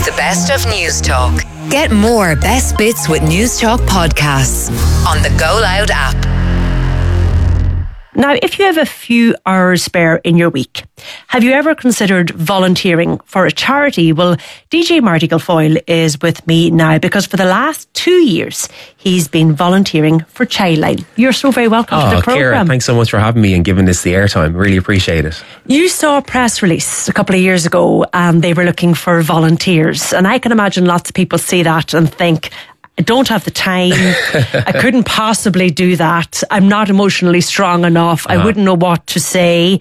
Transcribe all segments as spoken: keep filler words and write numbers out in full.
The best of News Talk. Get more best bits with News Talk podcasts on the Go Loud app. Now, if you have a few hours spare in your week, have you ever considered volunteering for a charity? Well, D J Marty Guilfoyle is with me now because for the last two years, he's been volunteering for Childline. You're so very welcome oh, to the programme. Ciara, thanks so much for having me and giving this the airtime. Really appreciate it. You saw a press release a couple of years ago and they were looking for volunteers. And I can imagine lots of people see that and think, I don't have the time. I couldn't possibly do that. I'm not emotionally strong enough. Uh-huh. I wouldn't know what to say.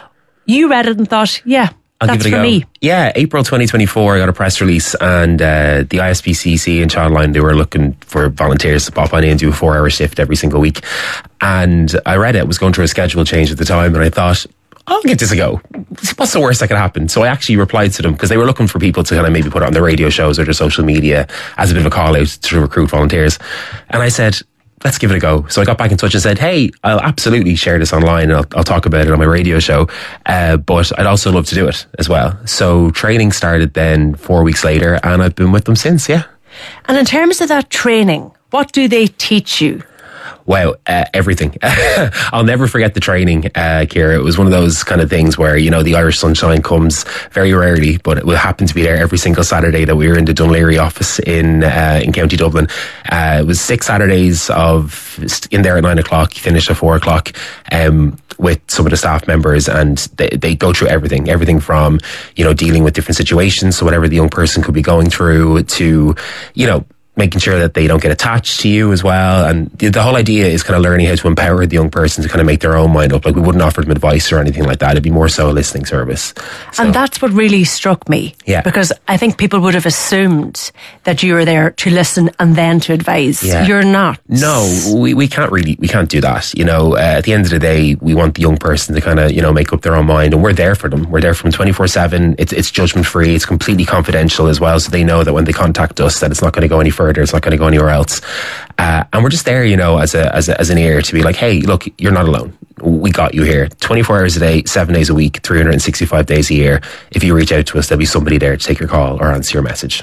You read it and thought, yeah, I'll that's give it a for go. me. Yeah, April twenty twenty-four, I got a press release and uh, the I S P C C and Childline, they were looking for volunteers to pop on in and do a four hour shift every single week. And I read it, it was going through a schedule change at the time, and I thought, I'll give this a go. What's the worst that could happen? So I actually replied to them because they were looking for people to kind of maybe put it on their radio shows or their social media as a bit of a call out to recruit volunteers. And I said, let's give it a go. So I got back in touch and said, hey, I'll absolutely share this online and I'll, I'll talk about it on my radio show. Uh, but I'd also love to do it as well. So training started then four weeks later and I've been with them since, yeah. And in terms of that training, what do they teach you? Wow, uh, everything. I'll never forget the training, uh, Ciara. It was one of those kind of things where, you know, the Irish sunshine comes very rarely, but it will happen to be there every single Saturday that we were in the Dunleary office in uh, in County Dublin. Uh, it was six Saturdays of in there at nine o'clock, finish at four o'clock, um, with some of the staff members, and they, they go through everything, everything from, you know, dealing with different situations, so whatever the young person could be going through, to, you know, making sure that they don't get attached to you as well. And the, the whole idea is kind of learning how to empower the young person to kind of make their own mind up. Like, we wouldn't offer them advice or anything like that. It'd be more so a listening service. So, and that's what really struck me. Yeah. Because I think people would have assumed that you were there to listen and then to advise. Yeah. You're not. No, we, we can't really, we can't do that. You know, uh, at the end of the day, we want the young person to kind of, you know, make up their own mind, and we're there for them. We're there for them twenty-four seven. It's, it's judgment free. It's completely confidential as well. So they know that when they contact us, that it's not going to go any further. It's not going to go anywhere else. Uh, and we're just there, you know, as a, as a, as an ear to be like, hey, look, you're not alone. We got you here. twenty-four hours a day, seven days a week, three hundred sixty-five days a year. If you reach out to us, there'll be somebody there to take your call or answer your message.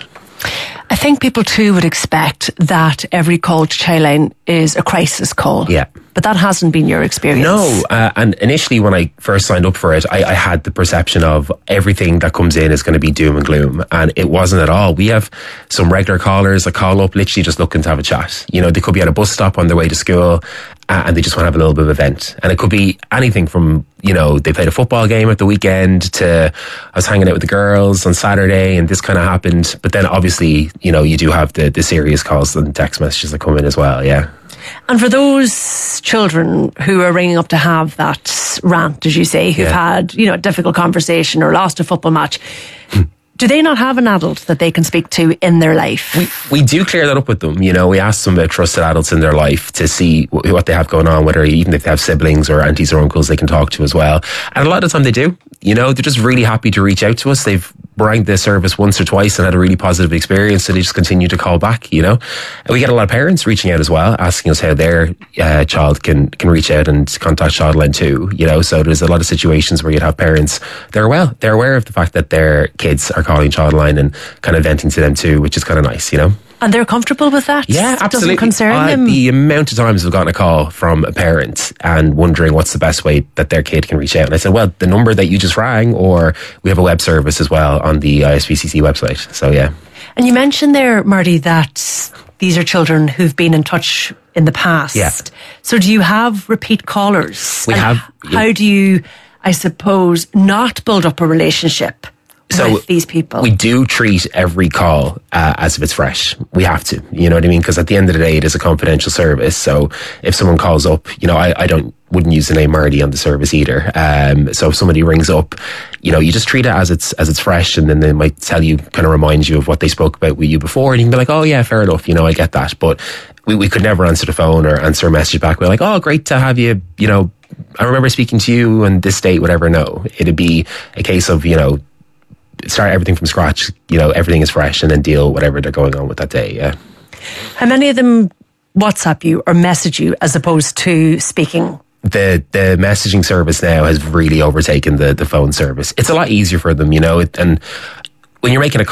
I think people too would expect that every call to Childline is a crisis call. Yeah. But that hasn't been your experience. No, uh, and initially when I first signed up for it, I, I had the perception of everything that comes in is going to be doom and gloom, and it wasn't at all. We have some regular callers that call up literally just looking to have a chat. You know, they could be at a bus stop on their way to school, uh, and they just want to have a little bit of event. And it could be anything from, you know, they played a football game at the weekend to I was hanging out with the girls on Saturday and this kind of happened. But then obviously, you know, you do have the, the serious calls and text messages that come in as well, yeah. And for those children who are ringing up to have that rant, as you say, who've yeah. had, you know, a difficult conversation or lost a football match, do they not have an adult that they can speak to in their life? We we do clear that up with them. You know, we ask them about trusted adults in their life to see w- what they have going on, whether even if they have siblings or aunties or uncles they can talk to as well. And a lot of the time they do. You know, they're just really happy to reach out to us. They've rang the service once or twice and had a really positive experience, so they just continue to call back, you know. And we get a lot of parents reaching out as well, asking us how their uh, child can can reach out and contact Childline too, you know. So there's a lot of situations where you'd have parents, they're well, they're aware of the fact that their kids are calling Childline and kind of venting to them too, which is kind of nice, you know. And they're comfortable with that? Yeah, absolutely. Doesn't concern uh, them? The amount of times I've gotten a call from a parent and wondering what's the best way that their kid can reach out. And I said, well, the number that you just rang, or we have a web service as well on the I S P C C website. So, yeah. And you mentioned there, Marty, that these are children who've been in touch in the past. Yeah. So do you have repeat callers? We and have. How do you, I suppose, not build up a relationship So with these people? We do treat every call uh, as if it's fresh. We have to, you know what I mean? Because at the end of the day, it is a confidential service. So if someone calls up, you know, I, I don't wouldn't use the name Marty on the service either. Um, so if somebody rings up, you know, you just treat it as it's as it's fresh, and then they might tell you, kind of remind you of what they spoke about with you before, and you can be like, oh yeah, fair enough, you know, I get that. But we, we could never answer the phone or answer a message back. We're like, oh, great to have you, you know, I remember speaking to you on this date, whatever. No, it'd be a case of, you know, start everything from scratch, you know, everything is fresh, and then deal whatever they're going on with that day, yeah. How many of them WhatsApp you or message you as opposed to speaking? The the messaging service now has really overtaken the, the phone service. It's a lot easier for them, you know, it, and when you're making a